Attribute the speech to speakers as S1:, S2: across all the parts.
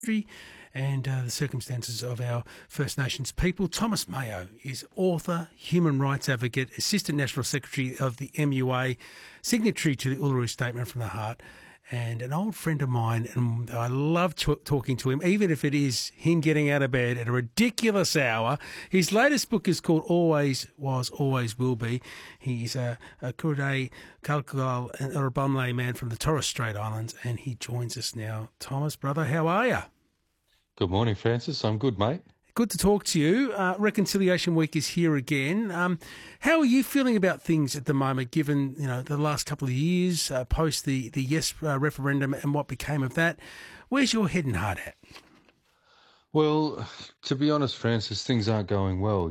S1: and the circumstances of our First Nations people. Thomas Mayo is author, human rights advocate, Assistant National Secretary of the MUA, signatory to the Uluru Statement from the Heart, and an old friend of mine, and I love talking to him, even if it is him getting out of bed at a ridiculous hour. His latest book is called Always Was, Always Will Be. He's a Kurde, Kalkal and Urubamle man from the Torres Strait Islands, and he joins us now. Thomas, brother, how are you?
S2: Good morning, Francis. I'm good, mate.
S1: Good to talk to you. Reconciliation Week is here again. How are you feeling about things at the moment, given the last couple of years post the yes referendum and what became of that? Where's your head and heart at?
S2: Well, to be honest, Francis, things aren't going well.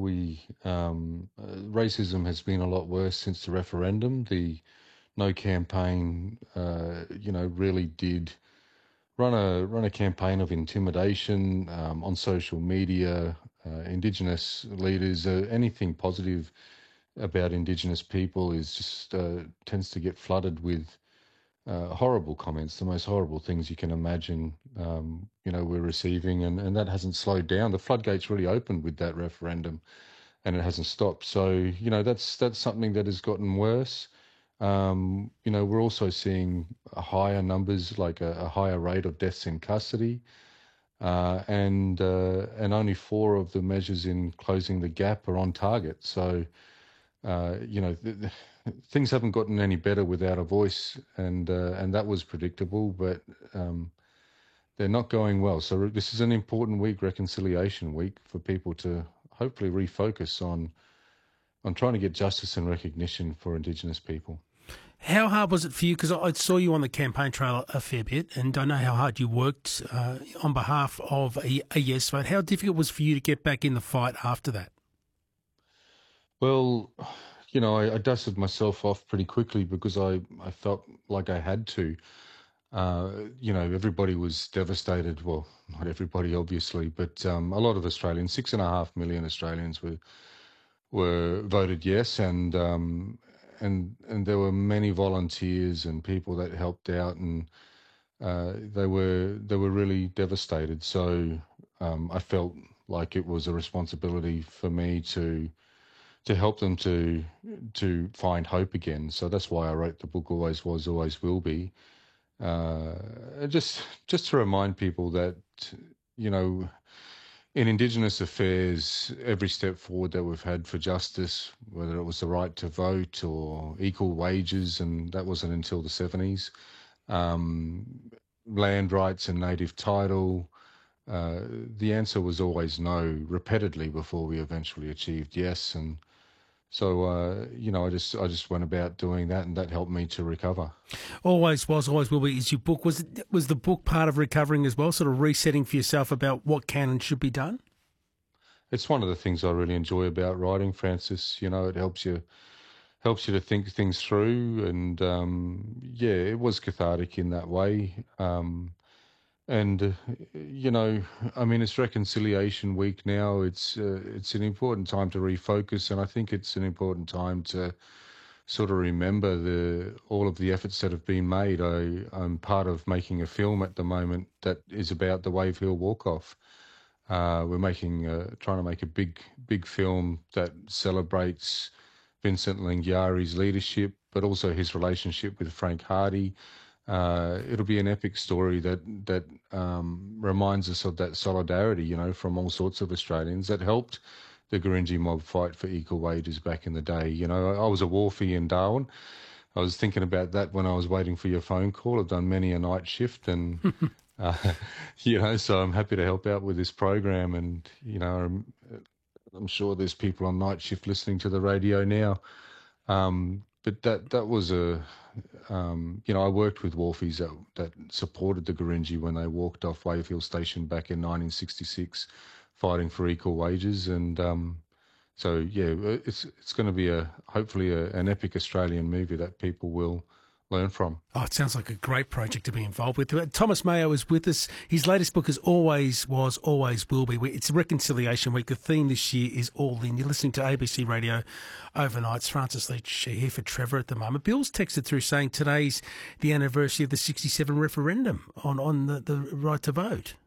S2: Racism has been a lot worse since the referendum. The No campaign, really did run a campaign of intimidation on social media. Indigenous leaders, anything positive about Indigenous people is just tends to get flooded with horrible comments, the most horrible things you can imagine. We're receiving, and that hasn't slowed down. The floodgates really opened with that referendum, and it hasn't stopped. So that's something that has gotten worse. We're also seeing higher numbers, like a higher rate of deaths in custody, and only 4 of the measures in closing the gap are on target. So, things haven't gotten any better without a voice, and that was predictable, but they're not going well. So this is an important week, Reconciliation Week, for people to hopefully refocus on trying to get justice and recognition for Indigenous people.
S1: How hard was it for you? Because I saw you on the campaign trail a fair bit, and I know how hard you worked on behalf of a yes vote. How difficult was it for you to get back in the fight after that?
S2: Well, I dusted myself off pretty quickly because I felt like I had to. Everybody was devastated. Well, not everybody, obviously, but a lot of Australians, 6.5 million Australians were voted yes, and there were many volunteers and people that helped out, and they were really devastated. So I felt like it was a responsibility for me to help them to find hope again. So that's why I wrote the book Always Was, Always Will Be. Just to remind people that in Indigenous affairs, every step forward that we've had for justice, whether it was the right to vote or equal wages, and that wasn't until the 70s, land rights and native title, the answer was always no, repeatedly, before we eventually achieved yes. And so, I just went about doing that, and that helped me to recover.
S1: Always Was, Always Will Be is your book. Was the book part of recovering as well, sort of resetting for yourself about what can and should be done?
S2: It's one of the things I really enjoy about writing, Francis. It helps you to think things through, and it was cathartic in that way. It's Reconciliation Week now. It's an important time to refocus, and I think it's an important time to sort of remember all of the efforts that have been made. I'm part of making a film at the moment that is about the Wave Hill Walk-Off. We're trying to make a big film that celebrates Vincent Lingiari's leadership, but also his relationship with Frank Hardy. It'll be an epic story that reminds us of that solidarity, from all sorts of Australians that helped the Gurindji mob fight for equal wages back in the day. I was a wharfie in Darwin. I was thinking about that when I was waiting for your phone call. I've done many a night shift, and so I'm happy to help out with this program. And I'm sure there's people on night shift listening to the radio now. But that was I worked with wharfies that supported the Gurindji when they walked off Wave Hill Station back in 1966, fighting for equal wages. And it's going to be hopefully an epic Australian movie that people will learn from.
S1: Oh, it sounds like a great project to be involved with. Thomas Mayo is with us. His latest book is Always Was, Always Will Be. It's Reconciliation Week. The theme this year is All In. You're listening to ABC Radio Overnight. It's Francis Leach here for Trevor at the moment. Bill's texted through saying today's the anniversary of the 67 referendum on the right to vote.